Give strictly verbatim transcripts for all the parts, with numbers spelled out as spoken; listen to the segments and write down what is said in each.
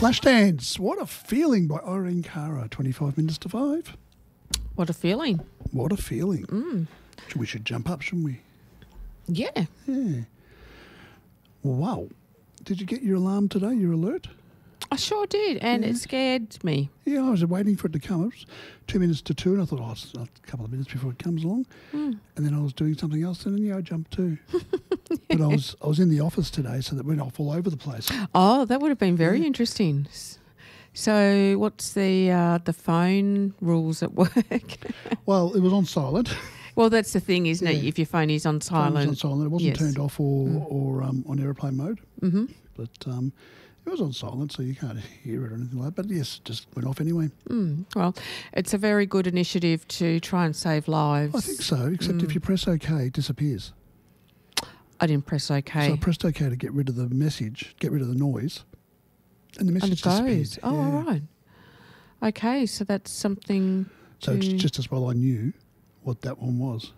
Flashdance, What a Feeling by Irene Cara, twenty-five minutes to five. What a feeling. What a feeling. Mm. We should jump up, shouldn't we? Yeah. Yeah. Wow. Did you get your alarm today, your alert? I sure did, and Yeah. it scared me. Yeah, I was waiting for it to come. It was two minutes to two, and I thought, oh, it's a couple of minutes before it comes along. Mm. And then I was doing something else, and then, yeah, I jumped too. But I was I was in the office today, so that went off all over the place. Oh, that would have been very Yeah. interesting. S- So what's the uh, the phone rules at work? Well, it was on silent. Well, that's the thing, isn't it? Yeah. If your phone is on Phone was silent. on silent. It wasn't Yes. turned off or, Mm. or um, on aeroplane mode. Mm-hmm. But um, it was on silent, so you can't hear it or anything like that. But yes, it just went off anyway. Mm. Well, it's a very good initiative to try and save lives. I think so, except Mm. if you press OK, it disappears. I didn't press OK. So I pressed OK to get rid of the message, get rid of the noise, and the and message it goes. disappeared. Oh, Yeah. all right. Okay, so that's something So to... it's just as well I knew what that one was.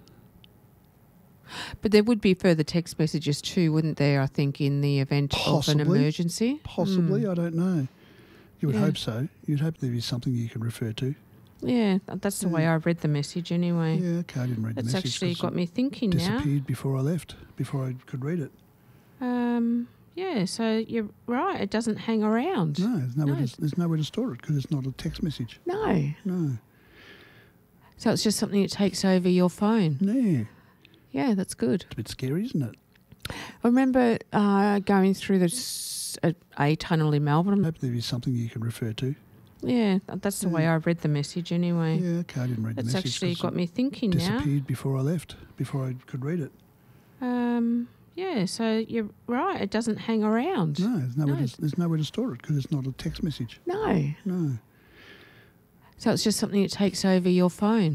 But there would be further text messages too, wouldn't there, I think, in the event Possibly. of an emergency? Possibly, Mm. I don't know. You would Yeah. hope so. You'd hope there'd be something you can refer to. Yeah, th- that's the Yeah. way I read the message anyway. Yeah, okay, I didn't read That's the message. actually 'cause got it me thinking now. disappeared before I left, before I could read it. Um, yeah, so you're right. It doesn't hang around. No, there's nowhere, No. To, there's nowhere to store it because it's not a text message. No. No. So it's just something that takes over your phone. Yeah. Yeah, that's good. It's a bit scary, isn't it? I remember uh, going through this a, a tunnel in I Melbourne. hope there'd be something you can refer to. Yeah, th- that's the Yeah. way I read the message anyway. Yeah, okay, I didn't read That's the message. actually 'cause got it me thinking now. disappeared before I left, before I could read it. Um, yeah, so you're right. It doesn't hang around. No, there's nowhere, No. To, there's nowhere to store it because it's not a text message. No. No. So it's just something that takes over your phone.